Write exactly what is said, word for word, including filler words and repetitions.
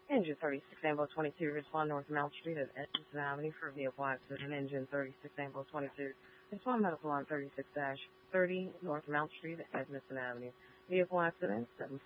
Engine thirty-six, Ambo twenty-two, respond North Mount Street at Edmondson Avenue for vehicle accident. Engine thirty-six, Ambo twenty-two, respond medical line thirty-six thirty, North Mount Street at Edmondson Avenue. Vehicle accident, seven